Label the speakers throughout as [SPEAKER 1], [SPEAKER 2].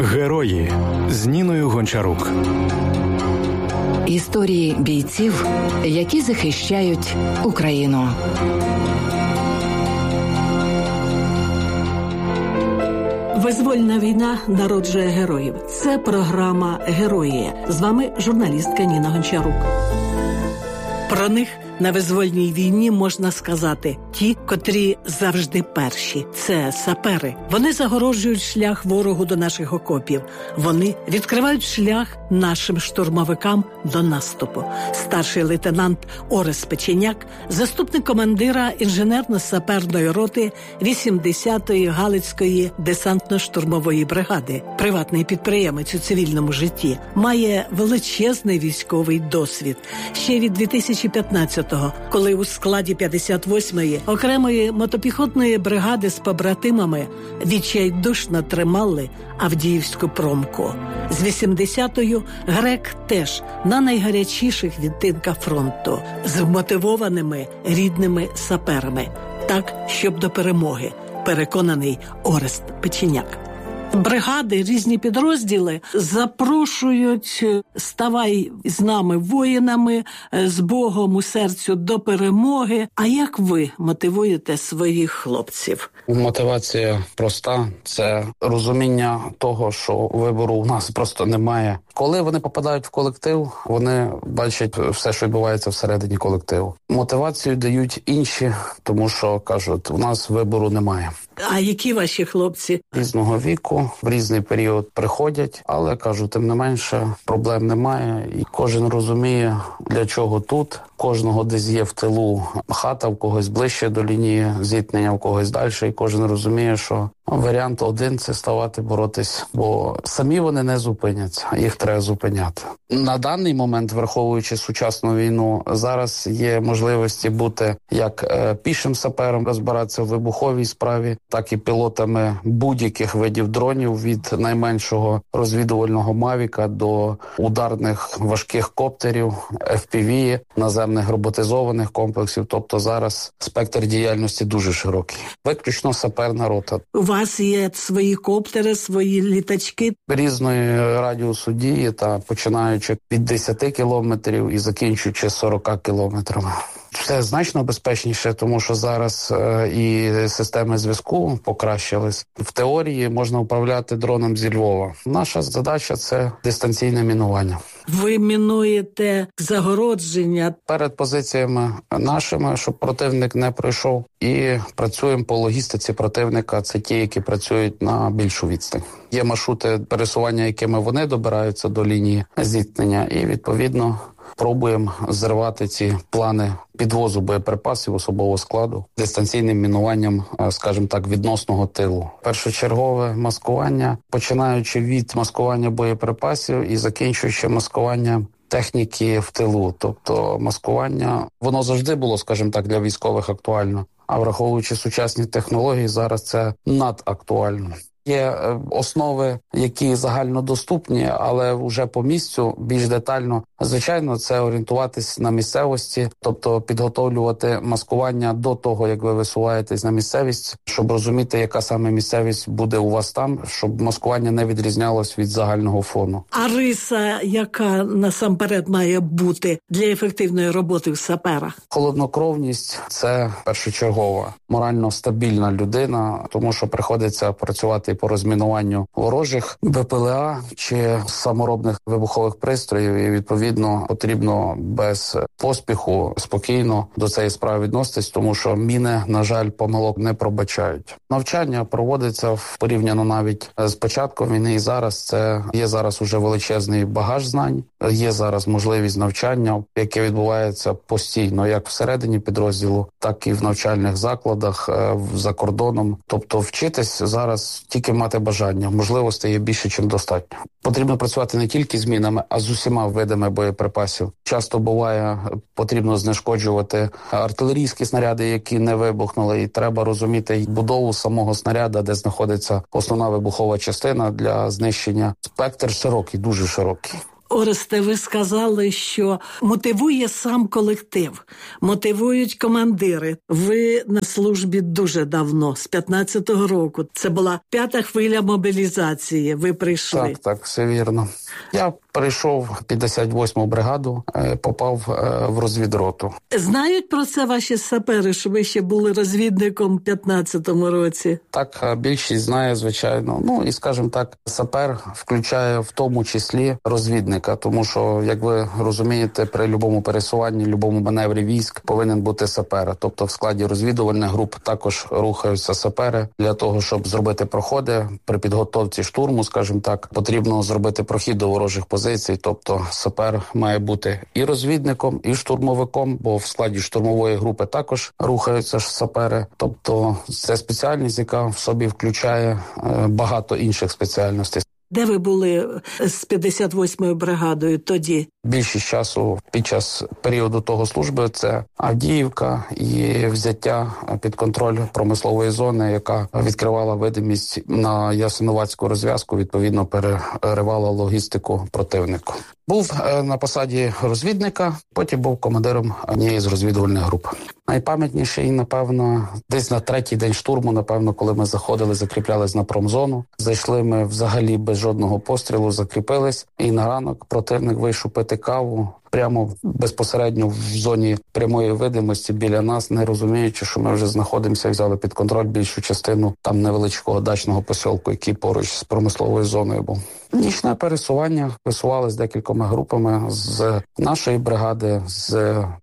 [SPEAKER 1] Герої з Ніною Гончарук.
[SPEAKER 2] Історії бійців, які захищають Україну.
[SPEAKER 3] Визвольна війна народжує героїв. Це програма «Герої». З вами журналістка Ніна Гончарук. Про них на визвольній війні можна сказати ті, котрі завжди перші. Це сапери. Вони загороджують шлях ворогу до наших окопів. Вони відкривають шлях нашим штурмовикам до наступу. Старший лейтенант Орест Печеняк, заступник командира інженерно-саперної роти 80-ї Галицької десантно-штурмової бригади, приватний підприємець у цивільному житті, має величезний військовий досвід. Ще від 2015-го, коли у складі 58-ї окремої мотопіхотної бригади з побратимами відчайдушно тримали Авдіївську промку. З 80-ю грек теж на найгарячіших відтинках фронту з вмотивованими рідними саперами. Так, щоб до перемоги, переконаний Орест Печеняк. Бригади, різні підрозділи запрошують «Ставай з нами воїнами, з Богом у серцю до перемоги». А як ви мотивуєте своїх хлопців?
[SPEAKER 4] Мотивація проста. Це розуміння того, що вибору у нас просто немає. Коли вони попадають в колектив, вони бачать все, що відбувається всередині колективу. Мотивацію дають інші, тому що, кажуть, у нас вибору немає.
[SPEAKER 3] А які ваші хлопці?
[SPEAKER 4] Різного віку, в різний період приходять, але, кажу, тим не менше, проблем немає. І кожен розуміє, для чого тут. Кожного десь є в тилу хата, в когось ближче до лінії зіткнення, в когось далі. І кожен розуміє, що варіант один – це ставати боротись, бо самі вони не зупиняться, їх треба зупиняти. На даний момент, враховуючи сучасну війну, зараз є можливості бути як пішим сапером, розбиратися в вибуховій справі, так і пілотами будь-яких видів дронів, від найменшого розвідувального мавіка до ударних важких коптерів, FPV, наземних роботизованих комплексів. Тобто зараз спектр діяльності дуже широкий. Виключно саперна рота.
[SPEAKER 3] У вас є свої коптери, свої літачки?
[SPEAKER 4] Різної радіусу дії, та починаючи від 10 кілометрів і закінчуючи 40 кілометрами. Все значно безпечніше, тому що зараз і системи зв'язку покращились. В теорії можна управляти дроном зі Львова. Наша задача – це дистанційне мінування.
[SPEAKER 3] Ви мінуєте загородження?
[SPEAKER 4] Перед позиціями нашими, щоб противник не пройшов. І працюємо по логістиці противника. Це ті, які працюють на більшу відстань. Є маршрути пересування, якими вони добираються до лінії зіткнення. І, відповідно, пробуємо зривати ці плани підвозу боєприпасів особового складу дистанційним мінуванням, скажімо так, відносного тилу. Першочергове маскування, починаючи від маскування боєприпасів і закінчуючи маскування техніки в тилу. Тобто маскування, воно завжди було, скажімо так, для військових актуально. А враховуючи сучасні технології, зараз це надактуально. Є основи, які загальнодоступні, але вже по місцю більш детально. Звичайно, це орієнтуватись на місцевості, тобто підготовлювати маскування до того, як ви висуваєтесь на місцевість, щоб розуміти, яка саме місцевість буде у вас там, щоб маскування не відрізнялось від загального фону.
[SPEAKER 3] А риса, яка насамперед має бути для ефективної роботи в сапера?
[SPEAKER 4] Холоднокровність – це першочергова, морально стабільна людина, тому що приходиться працювати по розмінуванню ворожих БПЛА чи саморобних вибухових пристроїв, і відповідно потрібно без поспіху спокійно до цієї справи відноситись, тому що міни, на жаль, помилок не пробачають. Навчання проводиться порівняно навіть з початком війни і зараз. Це є зараз уже величезний багаж знань, є зараз можливість навчання, яке відбувається постійно, як всередині підрозділу, так і в навчальних закладах за кордоном. Тобто вчитись зараз тільки мати бажання, можливостей є більше, чим достатньо. Потрібно працювати не тільки з мінами, а з усіма видами боєприпасів. Часто буває, потрібно знешкоджувати артилерійські снаряди, які не вибухнули, і треба розуміти будову самого снаряда, де знаходиться основна вибухова частина для знищення. Спектр широкий, дуже широкий.
[SPEAKER 3] Оресте, ви сказали, що мотивує сам колектив, мотивують командири. Ви на службі дуже давно, з 15-го року. Це була 5-та хвиля мобілізації. Ви прийшли.
[SPEAKER 4] Так, все вірно. Я прийшов в 58-му бригаду, попав в розвідроту.
[SPEAKER 3] Знають про це ваші сапери, що ви ще були розвідником в 15-му році?
[SPEAKER 4] Так, більшість знає, звичайно. Ну, і, скажімо так, сапер включає в тому числі розвідника, тому що, як ви розумієте, при будь-якому пересуванні, будь-якому маневрі військ повинен бути сапер. Тобто в складі розвідувальних груп також рухаються сапери. Для того, щоб зробити проходи при підготовці штурму, скажімо так, потрібно зробити прохід до ворожих позицій. Тобто сапер має бути і розвідником, і штурмовиком, бо в складі штурмової групи також рухаються ж сапери. Тобто це спеціальність, яка в собі включає багато інших спеціальностей.
[SPEAKER 3] Де ви були з 58-ю бригадою тоді?
[SPEAKER 4] Більшість часу під час періоду того служби це Авдіївка і взяття під контроль промислової зони, яка відкривала видимість на Ясиноватську розв'язку, відповідно переривала логістику противнику. Був на посаді розвідника, потім був командиром однієї з розвідувальних груп. Найпам'ятніший, напевно, десь на 3-й день штурму, напевно, коли ми заходили, закріплялись на промзону. Зайшли ми взагалі без жодного пострілу, закріпились. І на ранок противник вийшов пити каву прямо безпосередньо в зоні прямої видимості біля нас, не розуміючи, що ми вже знаходимося, взяли під контроль більшу частину там невеличкого дачного посілку, який поруч з промисловою зоною був. Нічне пересування, висували з декількома групами з нашої бригади, з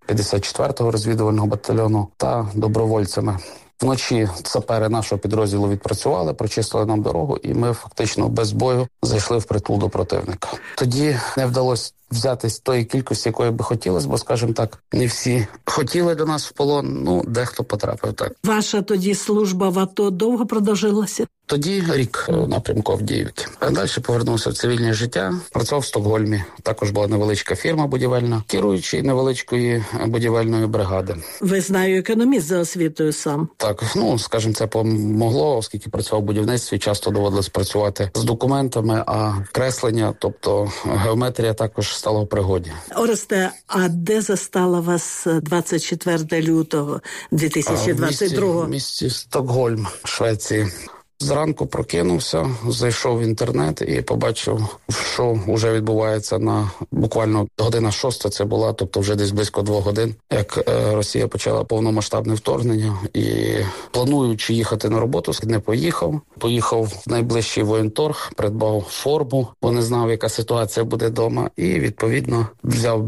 [SPEAKER 4] 54-го розвідувального батальйону та добровольцями. Вночі сапери нашого підрозділу відпрацювали, прочистили нам дорогу, і ми фактично без бою зайшли впритул до противника. Тоді не вдалося взятись тої кількості, якої би хотілося, бо, скажімо так, не всі хотіли до нас в полон, дехто потрапив так.
[SPEAKER 3] Ваша тоді служба в АТО довго продовжилася?
[SPEAKER 4] Тоді рік напрямку Авдіївки. А далі повернувся в цивільне життя, працював в Стокгольмі. Також була невеличка фірма будівельна, керуючий невеличкої будівельної бригади.
[SPEAKER 3] Ви, знаю, економіст за освітою сам.
[SPEAKER 4] Так, скажімо, це помогло, оскільки працював в будівництві, часто доводилось працювати з документами, а креслення, тобто геометрія також стала в пригоді.
[SPEAKER 3] Оресте, а де застала вас 24 лютого 2022-го?
[SPEAKER 4] В місті Стокгольм, Швеції. Зранку прокинувся, зайшов в інтернет і побачив, що вже відбувається на буквально 6:00 це була, тобто вже десь близько 2 годин, як Росія почала повномасштабне вторгнення. І плануючи їхати на роботу, не поїхав. Поїхав в найближчий воєнторг, придбав форму, бо не знав, яка ситуація буде вдома, і відповідно взяв